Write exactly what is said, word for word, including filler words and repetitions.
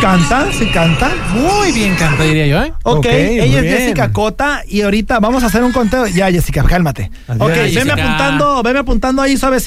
canta, sí canta. Muy bien canta, diría yo, ¿eh? Ok, Okay, ella es bien. Jessica Cota y ahorita vamos a hacer un conteo. Ya, Jessica, cálmate. Adiós, Ok, Jessica. veme apuntando, veme apuntando ahí suave.